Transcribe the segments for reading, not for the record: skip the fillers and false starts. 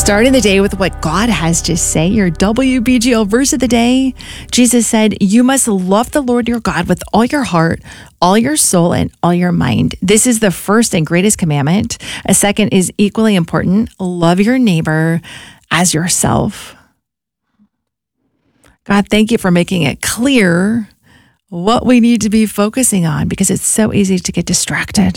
Starting the day with what God has to say, your WBGL verse of the day. Jesus said, "You must love the Lord your God with all your heart, all your soul, and all your mind. This is the first and greatest commandment. A second is equally important. Love your neighbor as yourself." God, thank you for making it clear what we need to be focusing on, because it's so easy to get distracted.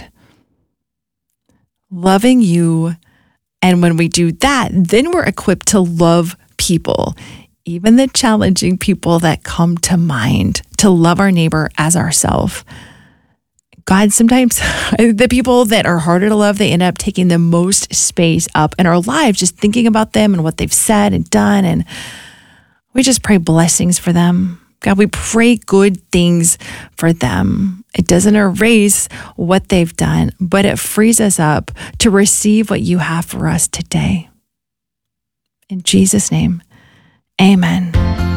Loving you. And when we do that, then we're equipped to love people, even the challenging people that come to mind, to love our neighbor as ourselves. God, sometimes the people that are harder to love, they end up taking the most space up in our lives, just thinking about them and what they've said and done. And we just pray blessings for them. God, we pray good things for them. It doesn't erase what they've done, but it frees us up to receive what you have for us today. In Jesus' name, amen.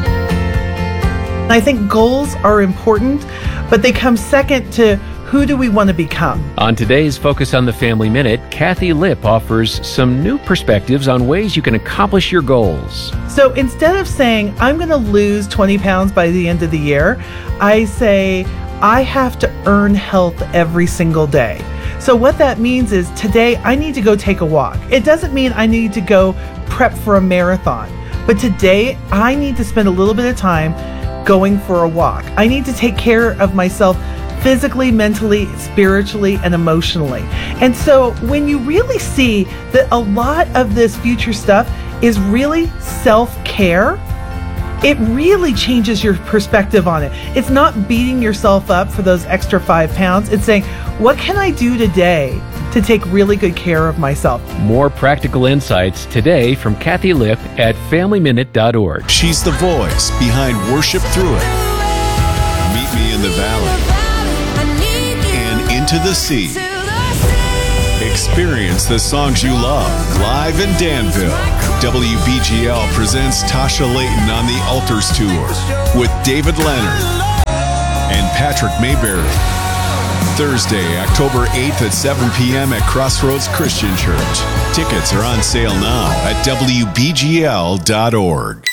I think goals are important, but they come second to who do we want to become? On today's Focus on the Family Minute, Kathy Lipp offers some new perspectives on ways you can accomplish your goals. So instead of saying, I'm going to lose 20 pounds by the end of the year, I say, I have to earn health every single day. So what that means is today I need to go take a walk. It doesn't mean I need to go prep for a marathon, but today I need to spend a little bit of time going for a walk. I need to take care of myself physically, mentally, spiritually, and emotionally. And so when you really see that a lot of this future stuff is really self-care, it really changes your perspective on it. It's not beating yourself up for those extra 5 pounds. It's saying, what can I do today to take really good care of myself? More practical insights today from Kathy Lipp at FamilyMinute.org. She's the voice behind Worship Through It, Meet Me in the Valley, and Into the Sea. Experience the songs you love live in Danville. WBGL presents Tasha Layton on the Altars Tour with David Leonard and Patrick Mayberry. Thursday, October 8th at 7 p.m. at Crossroads Christian Church. Tickets are on sale now at WBGL.org.